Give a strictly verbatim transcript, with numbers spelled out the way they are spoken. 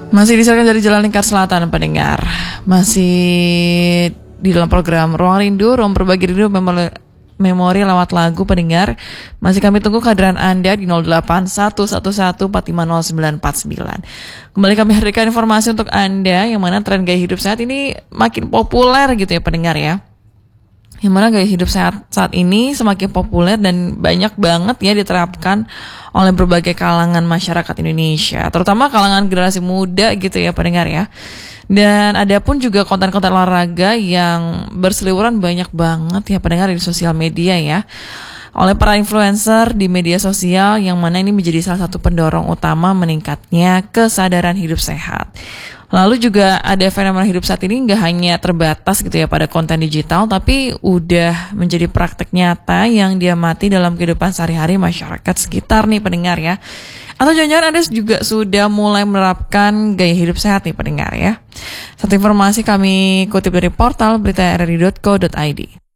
Masih disiarkan dari Jalan Lingkar Selatan, pendengar. Masih di dalam program Ruang Rindu, Ruang Berbagi Rindu, memori, memori lewat lagu, pendengar. Masih kami tunggu kehadiran Anda di nol delapan satu satu satu empat lima nol sembilan empat sembilan. Kembali kami hadirkan informasi untuk Anda, yang mana tren gaya hidup sehat ini makin populer gitu ya, pendengar ya. Yang mana gaya hidup sehat saat ini semakin populer dan banyak banget ya diterapkan oleh berbagai kalangan masyarakat Indonesia, terutama kalangan generasi muda gitu ya, pendengar ya. Dan ada pun juga konten-konten olahraga yang berseliweran banyak banget ya, pendengar, di sosial media ya, oleh para influencer di media sosial, yang mana ini menjadi salah satu pendorong utama meningkatnya kesadaran hidup sehat. Lalu juga ada fenomena hidup saat ini nggak hanya terbatas gitu ya pada konten digital, tapi udah menjadi praktek nyata yang diamati dalam kehidupan sehari-hari masyarakat sekitar nih, pendengar ya. Atau jangan-jangan Anda juga sudah mulai menerapkan gaya hidup sehat nih, pendengar ya. Satu informasi kami kutip dari portal berita r r i dot co dot i d.